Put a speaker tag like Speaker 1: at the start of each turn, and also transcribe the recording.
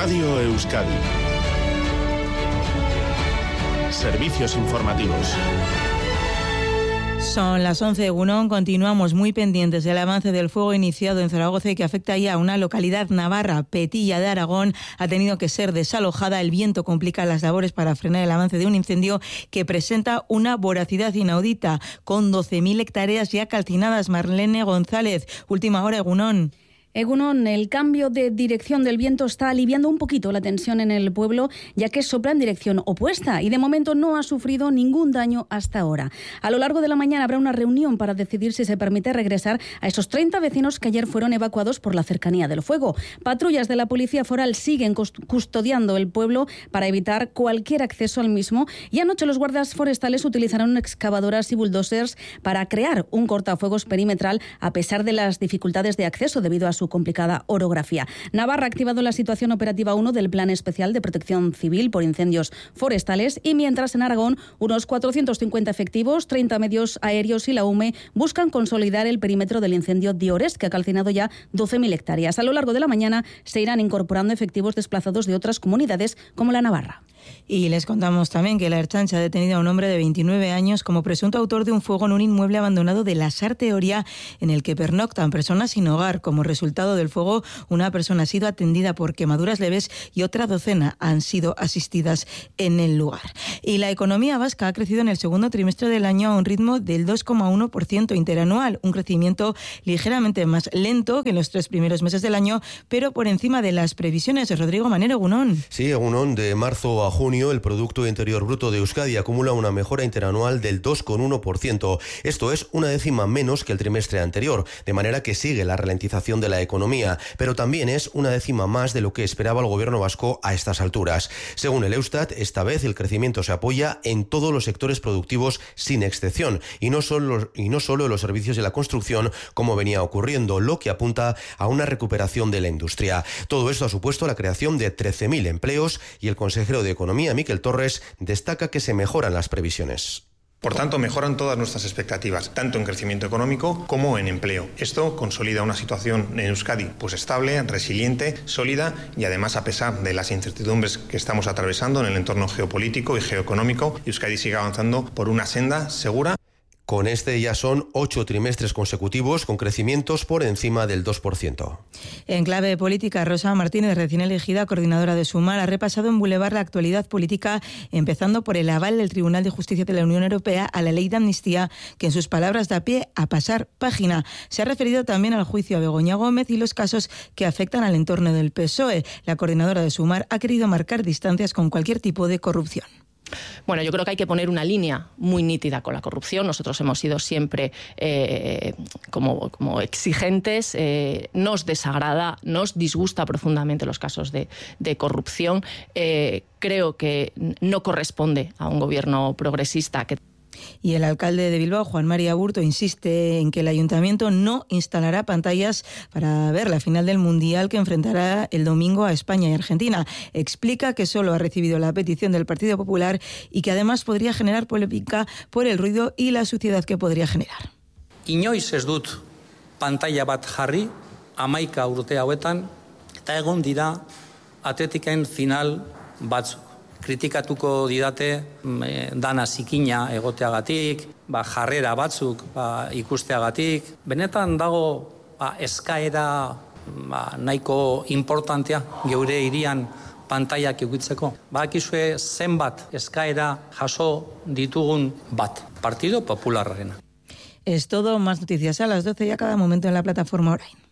Speaker 1: Radio Euskadi. Servicios informativos.
Speaker 2: Son las 11 de Egunon. Continuamos muy pendientes del avance del fuego iniciado en Zaragoza y que afecta ya a una localidad navarra. Petilla de Aragón ha tenido que ser desalojada. El viento complica las labores para frenar el avance de un incendio que presenta una voracidad inaudita, con 12.000 hectáreas ya calcinadas. Marlene González, última hora, Egunon.
Speaker 3: Egunon, el cambio de dirección del viento está aliviando un poquito la tensión en el pueblo, ya que sopla en dirección opuesta y de momento no ha sufrido ningún daño hasta ahora. A lo largo de la mañana habrá una reunión para decidir si se permite regresar a esos 30 vecinos que ayer fueron evacuados por la cercanía del fuego. Patrullas de la Policía Foral siguen custodiando el pueblo para evitar cualquier acceso al mismo, y anoche los guardias forestales utilizaron excavadoras y bulldozers para crear un cortafuegos perimetral a pesar de las dificultades de acceso debido a su complicada orografía. Navarra ha activado la situación operativa 1 del Plan Especial de Protección Civil por Incendios Forestales, y mientras en Aragón unos 450 efectivos, 30 medios aéreos y la UME buscan consolidar el perímetro del incendio Diores, que ha calcinado ya 12.000 hectáreas. A lo largo de la mañana se irán incorporando efectivos desplazados de otras comunidades como la Navarra.
Speaker 2: Y les contamos también que la Ertzaintza ha detenido a un hombre de 29 años como presunto autor de un fuego en un inmueble abandonado de la Sarteoria, en el que pernoctan personas sin hogar. Como resultado del fuego, una persona ha sido atendida por quemaduras leves y otra docena han sido asistidas en el lugar. Y la economía vasca ha crecido en el segundo trimestre del año a un ritmo del 2,1% interanual, un crecimiento ligeramente más lento que en los 3 primeros meses del año, pero por encima de las previsiones. Rodrigo Manero, Egunon.
Speaker 4: Sí, Egunon, de marzo a junio el Producto Interior Bruto de Euskadi acumula una mejora interanual del 2,1%. Esto es una décima menos que el trimestre anterior, de manera que sigue la ralentización de la economía, pero también es una décima más de lo que esperaba el gobierno vasco a estas alturas. Según el Eustat, esta vez el crecimiento se apoya en todos los sectores productivos sin excepción, y no solo en los servicios de la construcción, como venía ocurriendo, lo que apunta a una recuperación de la industria. Todo esto ha supuesto la creación de 13.000 empleos, y el consejero de Economía, Miquel Torres, destaca que se mejoran las previsiones.
Speaker 5: Por tanto, mejoran todas nuestras expectativas, tanto en crecimiento económico como en empleo. Esto consolida una situación en Euskadi pues estable, resiliente, sólida, y además, a pesar de las incertidumbres que estamos atravesando en el entorno geopolítico y geoeconómico, Euskadi sigue avanzando por una senda segura.
Speaker 4: Con este ya son 8 trimestres consecutivos con crecimientos por encima del 2%.
Speaker 2: En clave política, Rosa Martínez, recién elegida coordinadora de Sumar, ha repasado en Boulevard la actualidad política, empezando por el aval del Tribunal de Justicia de la Unión Europea a la ley de amnistía, que en sus palabras da pie a pasar página. Se ha referido también al juicio a Begoña Gómez y los casos que afectan al entorno del PSOE. La coordinadora de Sumar ha querido marcar distancias con cualquier tipo de corrupción.
Speaker 6: Bueno, yo creo que hay que poner una línea muy nítida con la corrupción. Nosotros hemos sido siempre como exigentes. Nos desagrada, nos disgusta profundamente los casos de corrupción. Creo que no corresponde a un gobierno progresista que...
Speaker 2: Y el alcalde de Bilbao, Juan María Aburto, insiste en que el ayuntamiento no instalará pantallas para ver la final del Mundial que enfrentará el domingo a España y Argentina. Explica que solo ha recibido la petición del Partido Popular y que además podría generar polémica por el ruido y la suciedad que podría generar.
Speaker 7: Inoiz ez dut pantalla bat jarri, 11 urte hauetan, eta egon dira atletiken final batzuk. Kritikatuko didate dana zikina egoteagatik, jarrera batzuk ikusteagatik. Benetan dago eskaera nahiko importantea geure hirian pantaiak egitzeko. Badakizue zenbat eskaera jaso ditugun bat, Partido Popularrarena.
Speaker 2: Es todo, más noticias a las 12 y a cada momento en la plataforma Orain.